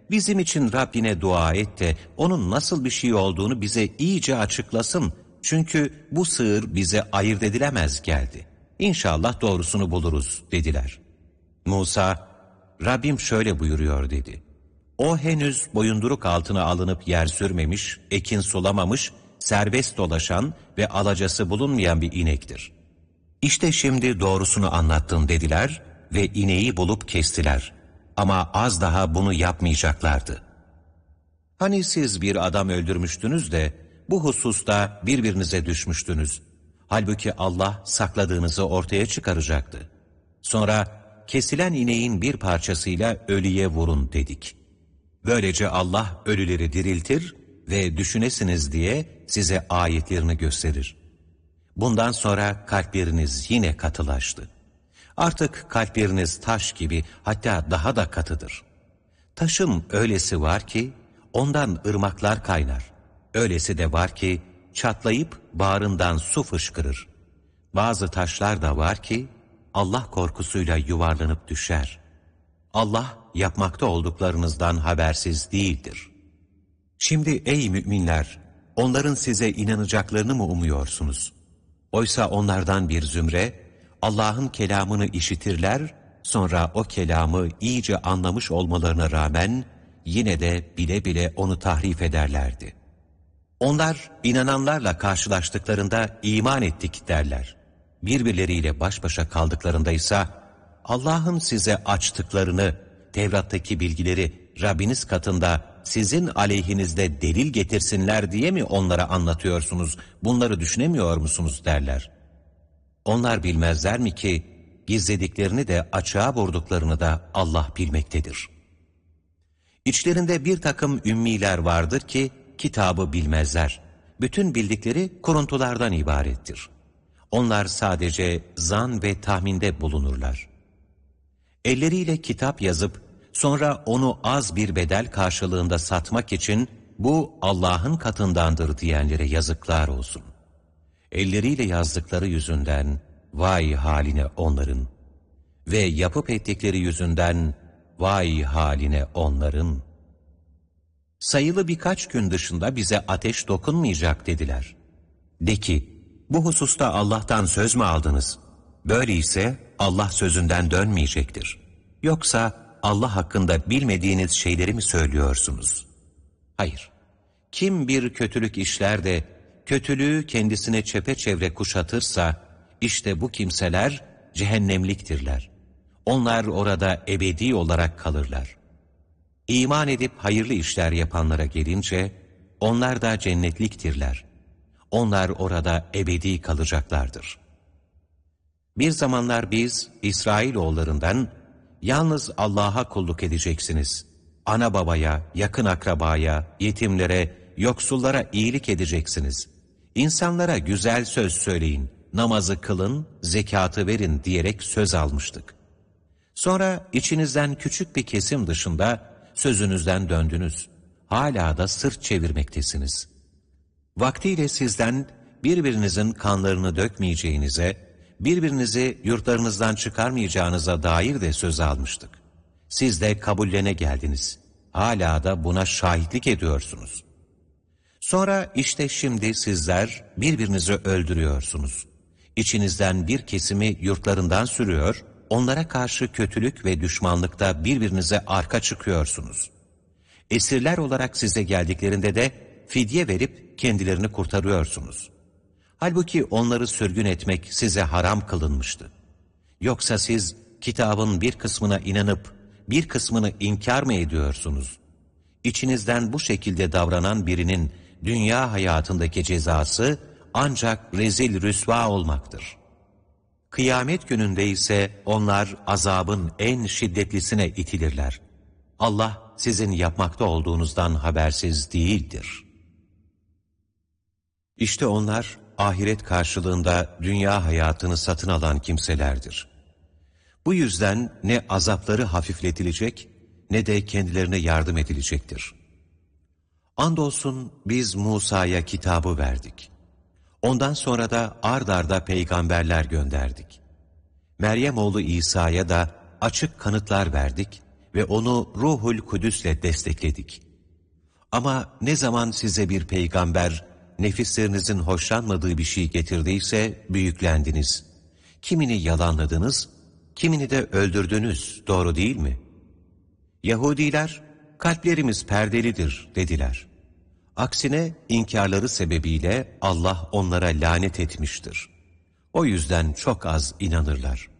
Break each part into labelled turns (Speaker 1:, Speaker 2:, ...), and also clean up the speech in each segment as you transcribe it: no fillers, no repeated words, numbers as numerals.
Speaker 1: bizim için Rabbine dua et de onun nasıl bir şey olduğunu bize iyice açıklasın. Çünkü bu sığır bize ayırt edilemez geldi. İnşallah doğrusunu buluruz dediler. Musa, Rabbim şöyle buyuruyor dedi. O henüz boyunduruk altına alınıp yer sürmemiş, ekin sulamamış, serbest dolaşan ve alacası bulunmayan bir inektir. İşte şimdi doğrusunu anlattın dediler ve ineği bulup kestiler. Ama az daha bunu yapmayacaklardı. Hani siz bir adam öldürmüştünüz de bu hususta birbirinize düşmüştünüz. Halbuki Allah sakladığınızı ortaya çıkaracaktı. Sonra kesilen ineğin bir parçasıyla ölüye vurun dedik. Böylece Allah ölüleri diriltir ve düşünesiniz diye size ayetlerini gösterir. Bundan sonra kalpleriniz yine katılaştı. Artık kalpleriniz taş gibi, hatta daha da katıdır. Taşın öylesi var ki ondan ırmaklar kaynar. Öylesi de var ki çatlayıp bağrından su fışkırır. Bazı taşlar da var ki Allah korkusuyla yuvarlanıp düşer. Allah yapmakta olduklarınızdan habersiz değildir. Şimdi ey müminler, onların size inanacaklarını mı umuyorsunuz? Oysa onlardan bir zümre Allah'ın kelamını işitirler, sonra o kelamı iyice anlamış olmalarına rağmen yine de bile bile onu tahrif ederlerdi. Onlar inananlarla karşılaştıklarında iman ettik derler. Birbirleriyle baş başa kaldıklarında ise Allah'ın size açtıklarını, Tevrat'taki bilgileri Rabbiniz katında sizin aleyhinizde delil getirsinler diye mi onlara anlatıyorsunuz, bunları düşünemiyor musunuz derler. Onlar bilmezler mi ki gizlediklerini de açığa vurduklarını da Allah bilmektedir. İçlerinde bir takım ümmiler vardır ki kitabı bilmezler. Bütün bildikleri kuruntulardan ibarettir. Onlar sadece zan ve tahminde bulunurlar. Elleriyle kitap yazıp sonra onu az bir bedel karşılığında satmak için bu Allah'ın katındandır diyenlere yazıklar olsun. Elleriyle yazdıkları yüzünden vay haline onların ve yapıp ettikleri yüzünden vay haline onların. Sayılı birkaç gün dışında bize ateş dokunmayacak dediler. De ki, bu hususta Allah'tan söz mü aldınız? Böyleyse Allah sözünden dönmeyecektir. Yoksa Allah hakkında bilmediğiniz şeyleri mi söylüyorsunuz? Hayır. Kim bir kötülük işler de kötülüğü kendisine çepeçevre kuşatırsa, işte bu kimseler cehennemliktirler. Onlar orada ebedi olarak kalırlar. İman edip hayırlı işler yapanlara gelince, onlar da cennetliktirler. Onlar orada ebedi kalacaklardır. Bir zamanlar biz İsrailoğullarından, yalnız Allah'a kulluk edeceksiniz. Ana babaya, yakın akrabaya, yetimlere, yoksullara iyilik edeceksiniz. İnsanlara güzel söz söyleyin, namazı kılın, zekatı verin diyerek söz almıştık. Sonra içinizden küçük bir kesim dışında sözünüzden döndünüz. Hala da sırt çevirmektesiniz. Vaktiyle sizden birbirinizin kanlarını dökmeyeceğinize, birbirinizi yurtlarınızdan çıkarmayacağınıza dair de söz almıştık. Siz de kabullene geldiniz. Hala da buna şahitlik ediyorsunuz. Sonra işte şimdi sizler birbirinizi öldürüyorsunuz. İçinizden bir kesimi yurtlarından sürüyor, onlara karşı kötülük ve düşmanlıkta birbirinize arka çıkıyorsunuz. Esirler olarak size geldiklerinde de fidye verip kendilerini kurtarıyorsunuz. Halbuki onları sürgün etmek size haram kılınmıştı. Yoksa siz kitabın bir kısmına inanıp bir kısmını inkar mı ediyorsunuz? İçinizden bu şekilde davranan birinin dünya hayatındaki cezası ancak rezil rüsva olmaktır. Kıyamet gününde ise onlar azabın en şiddetlisine itilirler. Allah sizin yapmakta olduğunuzdan habersiz değildir. İşte onlar ahiret karşılığında dünya hayatını satın alan kimselerdir. Bu yüzden ne azapları hafifletilecek ne de kendilerine yardım edilecektir. Andolsun biz Musa'ya kitabı verdik. Ondan sonra da ard arda peygamberler gönderdik. Meryem oğlu İsa'ya da açık kanıtlar verdik ve onu Ruhul Kudüs'le destekledik. Ama ne zaman size bir peygamber, nefislerinizin hoşlanmadığı bir şey getirdiyse büyüklendiniz. Kimini yalanladınız, kimini de öldürdünüz, doğru değil mi? Yahudiler, kalplerimiz perdelidir dediler. Aksine inkarları sebebiyle Allah onlara lanet etmiştir. O yüzden çok az inanırlar.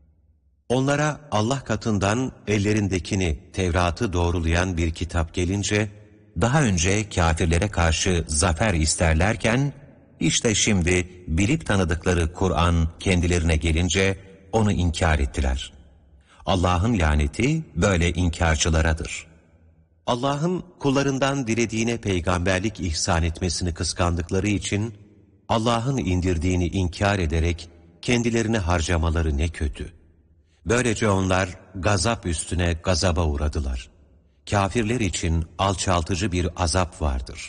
Speaker 1: Onlara Allah katından ellerindekini, Tevrat'ı doğrulayan bir kitap gelince, daha önce kâfirlere karşı zafer isterlerken, işte şimdi bilip tanıdıkları Kur'an kendilerine gelince onu inkar ettiler. Allah'ın laneti böyle inkarcılaradır. Allah'ın kullarından dilediğine peygamberlik ihsan etmesini kıskandıkları için, Allah'ın indirdiğini inkar ederek kendilerini harcamaları ne kötü. Böylece onlar gazap üstüne gazaba uğradılar. Kâfirler için alçaltıcı bir azap vardır.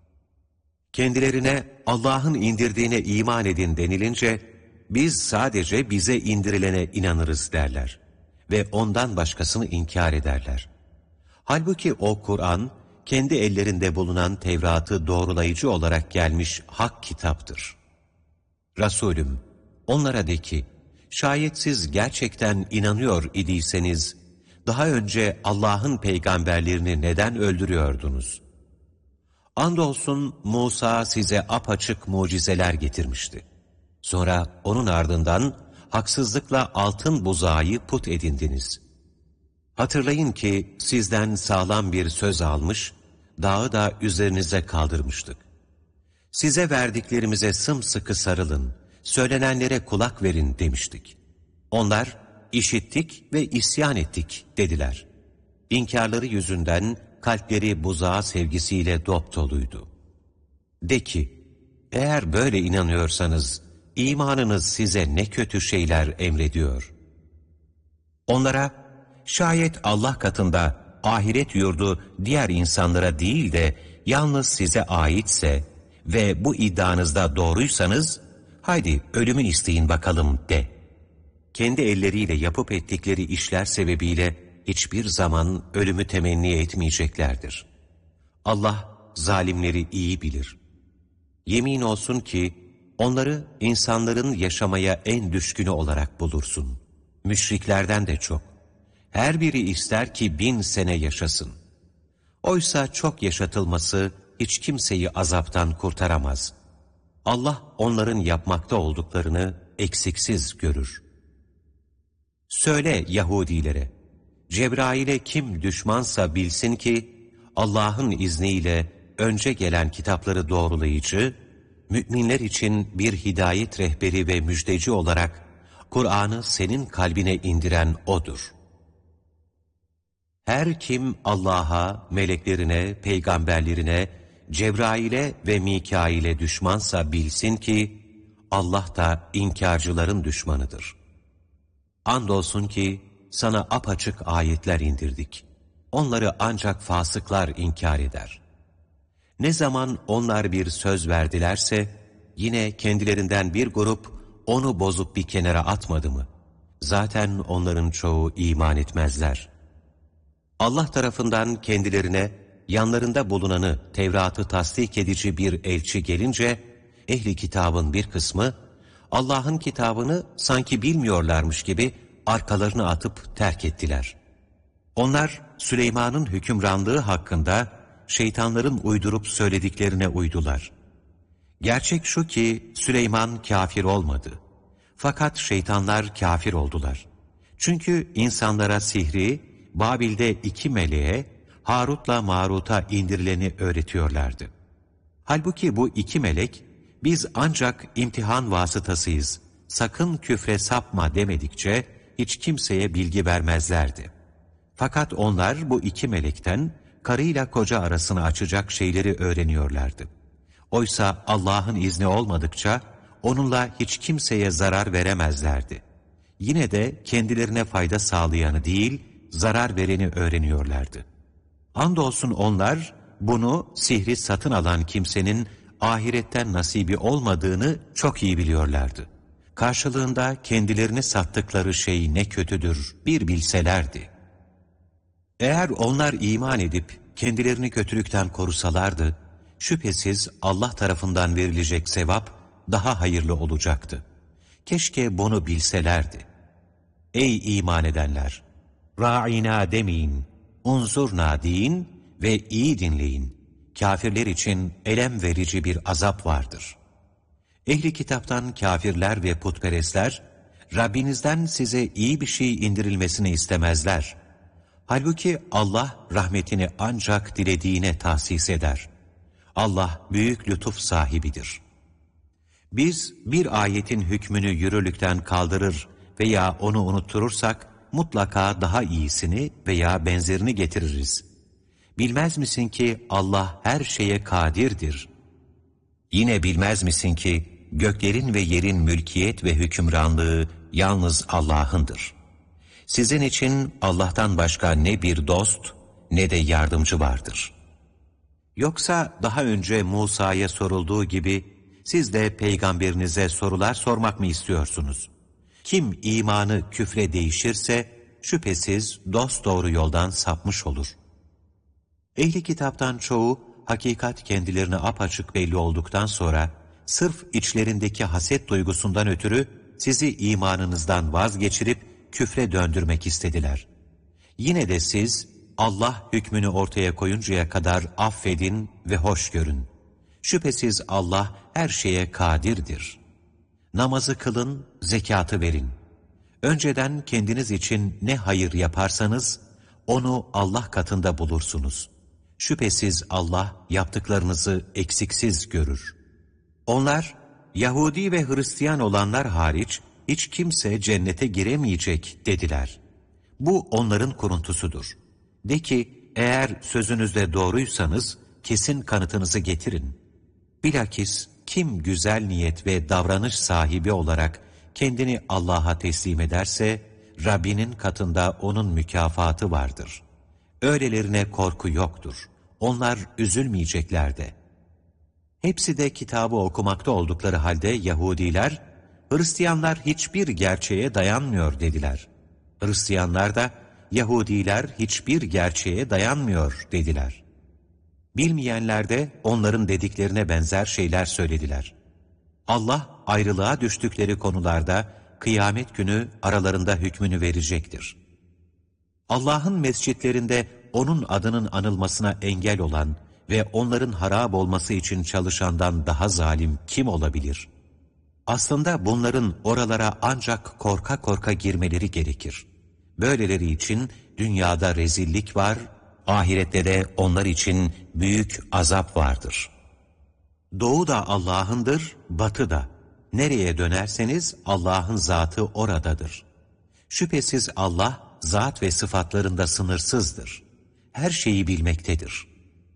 Speaker 1: Kendilerine Allah'ın indirdiğine iman edin denilince, biz sadece bize indirilene inanırız derler ve ondan başkasını inkar ederler. Halbuki o Kur'an, kendi ellerinde bulunan Tevrat'ı doğrulayıcı olarak gelmiş hak kitaptır. Resulüm, onlara de ki, şayet siz gerçekten inanıyor idiyseniz, daha önce Allah'ın peygamberlerini neden öldürüyordunuz? Andolsun Musa size apaçık mucizeler getirmişti. Sonra onun ardından haksızlıkla altın buzağı put edindiniz. Hatırlayın ki sizden sağlam bir söz almış, dağı da üzerinize kaldırmıştık. Size verdiklerimize sımsıkı sarılın, söylenenlere kulak verin demiştik. Onlar, işittik ve isyan ettik dediler. İnkarları yüzünden kalpleri buzağı sevgisiyle dopdoluydu. De ki, eğer böyle inanıyorsanız, imanınız size ne kötü şeyler emrediyor. Onlara, şayet Allah katında ahiret yurdu diğer insanlara değil de yalnız size aitse ve bu iddianızda doğruysanız, haydi ölümü isteyin bakalım de. Kendi elleriyle yapıp ettikleri işler sebebiyle hiçbir zaman ölümü temenni etmeyeceklerdir. Allah zalimleri iyi bilir. Yemin olsun ki onları insanların yaşamaya en düşkünü olarak bulursun. Müşriklerden de çok. Her biri ister ki 1000 sene yaşasın. Oysa çok yaşatılması hiç kimseyi azaptan kurtaramaz. Allah onların yapmakta olduklarını eksiksiz görür. Söyle Yahudilere, Cebrail'e kim düşmansa bilsin ki, Allah'ın izniyle önce gelen kitapları doğrulayıcı, müminler için bir hidayet rehberi ve müjdeci olarak Kur'an'ı senin kalbine indiren O'dur. Her kim Allah'a, meleklerine, peygamberlerine, Cebrail'e ve Mikail'e düşmansa bilsin ki, Allah da inkarcıların düşmanıdır. Andolsun ki sana apaçık ayetler indirdik. Onları ancak fasıklar inkar eder. Ne zaman onlar bir söz verdilerse, yine kendilerinden bir grup onu bozup bir kenara atmadı mı? Zaten onların çoğu iman etmezler. Allah tarafından kendilerine yanlarında bulunanı Tevrat'ı tasdik edici bir elçi gelince, ehli kitabın bir kısmı, Allah'ın kitabını sanki bilmiyorlarmış gibi arkalarını atıp terk ettiler. Onlar Süleyman'ın hükümranlığı hakkında şeytanların uydurup söylediklerine uydular. Gerçek şu ki Süleyman kafir olmadı. Fakat şeytanlar kafir oldular. Çünkü insanlara sihri Babil'de 2 meleğe, Harut'la Marut'a indirileni öğretiyorlardı. Halbuki bu 2 melek, biz ancak imtihan vasıtasıyız, sakın küfre sapma demedikçe hiç kimseye bilgi vermezlerdi. Fakat onlar bu 2 melekten karıyla koca arasını açacak şeyleri öğreniyorlardı. Oysa Allah'ın izni olmadıkça onunla hiç kimseye zarar veremezlerdi. Yine de kendilerine fayda sağlayanı değil, zarar vereni öğreniyorlardı. Andolsun onlar bunu sihri satın alan kimsenin ahiretten nasibi olmadığını çok iyi biliyorlardı. Karşılığında kendilerini sattıkları şey ne kötüdür bir bilselerdi. Eğer onlar iman edip kendilerini kötülükten korusalardı, şüphesiz Allah tarafından verilecek sevap daha hayırlı olacaktı. Keşke bunu bilselerdi. Ey iman edenler! Ra'ina demeyin, unzurna deyin ve iyi dinleyin. Kafirler için elem verici bir azap vardır. Ehli kitaptan kafirler ve putperestler, Rabbinizden size iyi bir şey indirilmesini istemezler. Halbuki Allah rahmetini ancak dilediğine tahsis eder. Allah büyük lütuf sahibidir. Biz bir ayetin hükmünü yürürlükten kaldırır veya onu unutturursak, mutlaka daha iyisini veya benzerini getiririz. Bilmez misin ki Allah her şeye kadirdir? Yine bilmez misin ki göklerin ve yerin mülkiyet ve hükümranlığı yalnız Allah'ındır. Sizin için Allah'tan başka ne bir dost ne de yardımcı vardır. Yoksa daha önce Musa'ya sorulduğu gibi siz de peygamberinize sorular sormak mı istiyorsunuz? Kim imanı küfre değişirse şüphesiz dosdoğru yoldan sapmış olur. Ehli kitaptan çoğu hakikat kendilerine apaçık belli olduktan sonra sırf içlerindeki haset duygusundan ötürü sizi imanınızdan vazgeçirip küfre döndürmek istediler. Yine de siz Allah hükmünü ortaya koyuncaya kadar affedin ve hoş görün. Şüphesiz Allah her şeye kadirdir. Namazı kılın, zekatı verin. Önceden kendiniz için ne hayır yaparsanız onu Allah katında bulursunuz. Şüphesiz Allah yaptıklarınızı eksiksiz görür. Onlar, Yahudi ve Hristiyan olanlar hariç hiç kimse cennete giremeyecek dediler. Bu onların kuruntusudur. De ki, eğer sözünüzde doğruysanız kesin kanıtınızı getirin. Bilakis kim güzel niyet ve davranış sahibi olarak kendini Allah'a teslim ederse, Rabbinin katında onun mükafatı vardır. Öylelerine korku yoktur. Onlar üzülmeyecekler de. Hepsi de kitabı okumakta oldukları halde Yahudiler, Hristiyanlar hiçbir gerçeğe dayanmıyor dediler. Hristiyanlar da, Yahudiler hiçbir gerçeğe dayanmıyor dediler. Bilmeyenler de onların dediklerine benzer şeyler söylediler. Allah ayrılığa düştükleri konularda kıyamet günü aralarında hükmünü verecektir. Allah'ın mescitlerinde onun adının anılmasına engel olan ve onların harap olması için çalışandan daha zalim kim olabilir? Aslında bunların oralara ancak korka korka girmeleri gerekir. Böyleleri için dünyada rezillik var, ahirette de onlar için büyük azap vardır. Doğu da Allah'ındır, batı da. Nereye dönerseniz Allah'ın zatı oradadır. Şüphesiz Allah, zat ve sıfatlarında sınırsızdır. Her şeyi bilmektedir.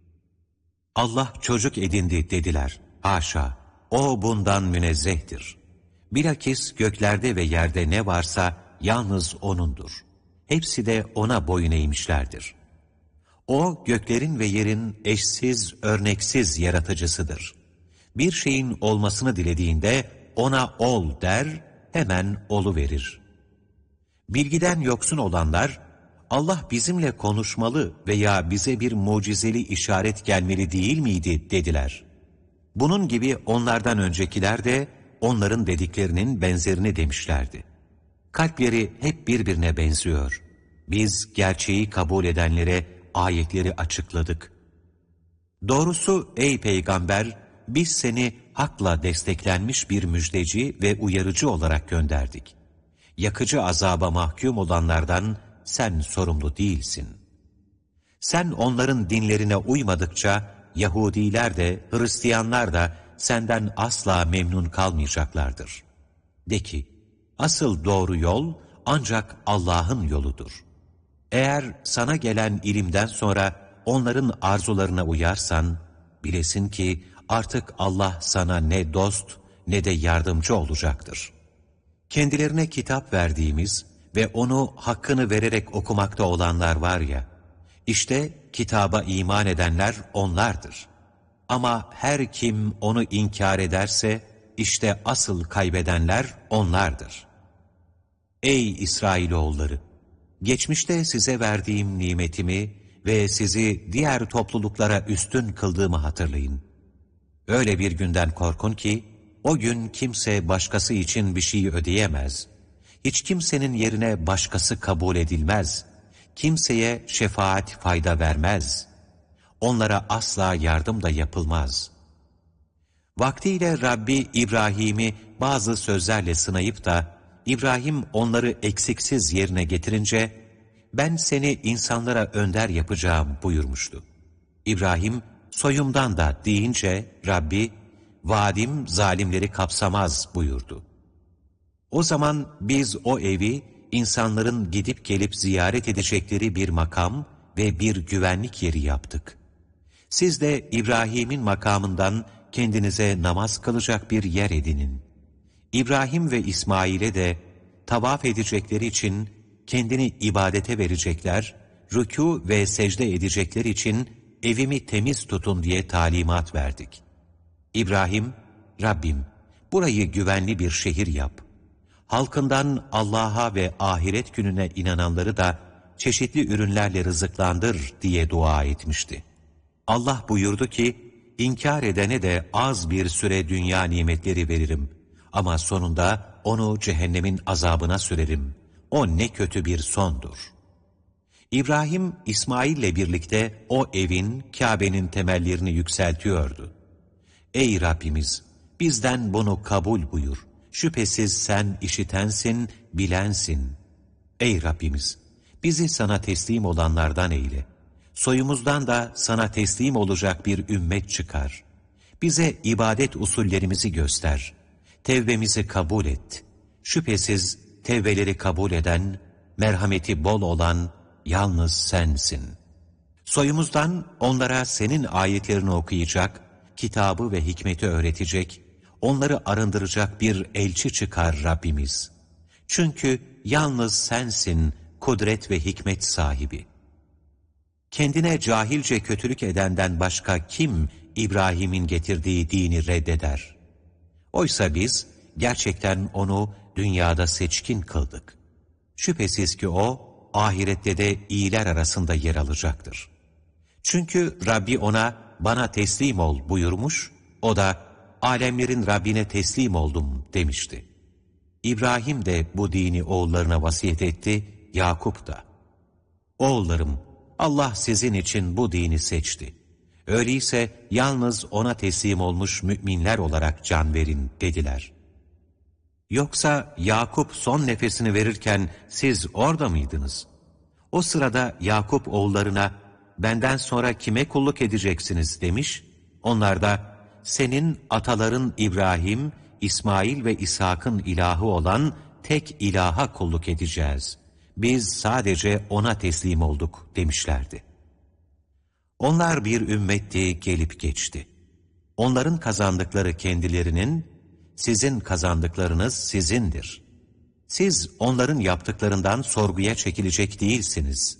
Speaker 1: Allah çocuk edindi dediler. Haşa, o bundan münezzehtir. Bilakis göklerde ve yerde ne varsa yalnız O'nundur. Hepsi de O'na boyun eğmişlerdir. O göklerin ve yerin eşsiz, örneksiz yaratıcısıdır. Bir şeyin olmasını dilediğinde ona ol der, hemen oluverir. Bilgiden yoksun olanlar, Allah bizimle konuşmalı veya bize bir mucizeli işaret gelmeli değil miydi dediler. Bunun gibi onlardan öncekiler de onların dediklerinin benzerini demişlerdi. Kalpleri hep birbirine benziyor. Biz gerçeği kabul edenlere ayetleri açıkladık. Doğrusu ey peygamber, biz seni hakla desteklenmiş bir müjdeci ve uyarıcı olarak gönderdik. Yakıcı azaba mahkum olanlardan sen sorumlu değilsin. Sen onların dinlerine uymadıkça Yahudiler de Hristiyanlar da senden asla memnun kalmayacaklardır. De ki, asıl doğru yol ancak Allah'ın yoludur. Eğer sana gelen ilimden sonra onların arzularına uyarsan, bilesin ki artık Allah sana ne dost ne de yardımcı olacaktır. Kendilerine kitap verdiğimiz ve onu hakkını vererek okumakta olanlar var ya, işte kitaba iman edenler onlardır. Ama her kim onu inkar ederse, işte asıl kaybedenler onlardır. Ey İsrailoğulları! geçmişte size verdiğim nimetimi ve sizi diğer topluluklara üstün kıldığımı hatırlayın. Öyle bir günden korkun ki, o gün kimse başkası için bir şey ödeyemez. Hiç kimsenin yerine başkası kabul edilmez. Kimseye şefaat fayda vermez. Onlara asla yardım da yapılmaz. Vaktiyle Rabbi İbrahim'i bazı sözlerle sınayıp da, İbrahim onları eksiksiz yerine getirince, ben seni insanlara önder yapacağım buyurmuştu. İbrahim, soyumdan da deyince Rabbi, vaadim zalimleri kapsamaz buyurdu. O zaman biz o evi, insanların gidip gelip ziyaret edecekleri bir makam ve bir güvenlik yeri yaptık. Siz de İbrahim'in makamından kendinize namaz kılacak bir yer edinin. İbrahim ve İsmail'e de tavaf edecekleri için kendini ibadete verecekler, rükû ve secde edecekler için evimi temiz tutun diye talimat verdik. İbrahim, Rabbim burayı güvenli bir şehir yap. Halkından Allah'a ve ahiret gününe inananları da çeşitli ürünlerle rızıklandır diye dua etmişti. Allah buyurdu ki, inkar edene de az bir süre dünya nimetleri veririm. Ama sonunda onu cehennemin azabına sürerim. O ne kötü bir sondur. İbrahim, İsmail'le birlikte o evin, Kabe'nin temellerini yükseltiyordu. Ey Rabbimiz! Bizden bunu kabul buyur. Şüphesiz sen işitensin, bilensin. Ey Rabbimiz! Bizi sana teslim olanlardan eyle. Soyumuzdan da sana teslim olacak bir ümmet çıkar. Bize ibadet usullerimizi göster. Tevbemizi kabul et. Şüphesiz tevbeleri kabul eden, merhameti bol olan yalnız sensin. Soyumuzdan onlara senin ayetlerini okuyacak, kitabı ve hikmeti öğretecek, onları arındıracak bir elçi çıkar Rabbimiz. Çünkü yalnız sensin kudret ve hikmet sahibi. Kendine cahilce kötülük edenden başka kim İbrahim'in getirdiği dini reddeder? Oysa biz gerçekten onu dünyada seçkin kıldık. Şüphesiz ki o ahirette de iyiler arasında yer alacaktır. Çünkü Rabbi ona bana teslim ol buyurmuş, o da alemlerin Rabbine teslim oldum demişti. İbrahim de bu dini oğullarına vasiyet etti, Yakup da. Oğullarım, Allah sizin için bu dini seçti. Öyleyse yalnız ona teslim olmuş müminler olarak can verin dediler. Yoksa Yakup son nefesini verirken siz orada mıydınız? O sırada Yakup oğullarına benden sonra kime kulluk edeceksiniz demiş. Onlar da senin ataların İbrahim, İsmail ve İshak'ın ilahı olan tek ilaha kulluk edeceğiz. Biz sadece ona teslim olduk demişlerdi. Onlar bir ümmetti, gelip geçti. Onların kazandıkları kendilerinin, sizin kazandıklarınız sizindir. Siz onların yaptıklarından sorguya çekilecek değilsiniz.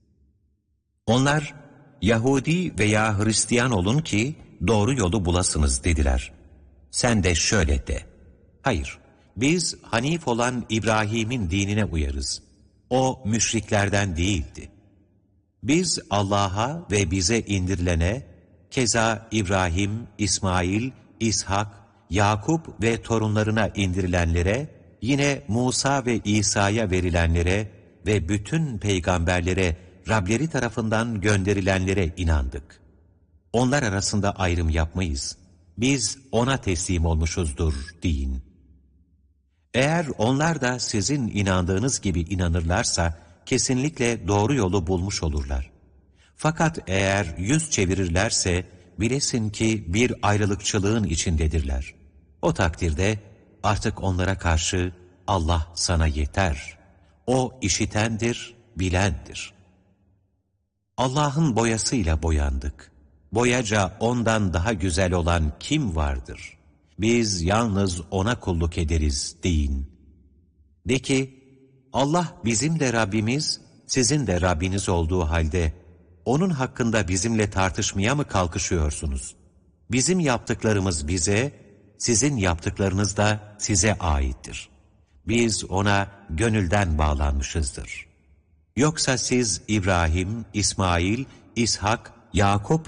Speaker 1: Onlar, Yahudi veya Hristiyan olun ki doğru yolu bulasınız dediler. Sen de şöyle de, hayır, biz Hanif olan İbrahim'in dinine uyarız. O müşriklerden değildi. Biz Allah'a ve bize indirilene, keza İbrahim, İsmail, İshak, Yakup ve torunlarına indirilenlere, yine Musa ve İsa'ya verilenlere ve bütün peygamberlere Rableri tarafından gönderilenlere inandık. Onlar arasında ayrım yapmayız. Biz ona teslim olmuşuzdur deyin. Eğer onlar da sizin inandığınız gibi inanırlarsa, kesinlikle doğru yolu bulmuş olurlar. Fakat eğer yüz çevirirlerse, bilesin ki bir ayrılıkçılığın içindedirler. O takdirde artık onlara karşı Allah sana yeter. O işitendir, bilendir. Allah'ın boyasıyla boyandık. Boyaca ondan daha güzel olan kim vardır? Biz yalnız ona kulluk ederiz deyin. De ki, Allah bizim de Rabbimiz, sizin de Rabbiniz olduğu halde, onun hakkında bizimle tartışmaya mı kalkışıyorsunuz? Bizim yaptıklarımız bize, sizin yaptıklarınız da size aittir. Biz ona gönülden bağlanmışızdır. Yoksa siz İbrahim, İsmail, İshak, Yakup